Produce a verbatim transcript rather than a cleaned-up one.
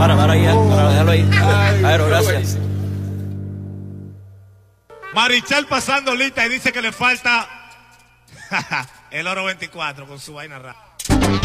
para, para ahí, para dejarlo ahí. Jairo, gracias. Marichal pasando lista y dice que le falta el oro veinticuatro con su vaina rara.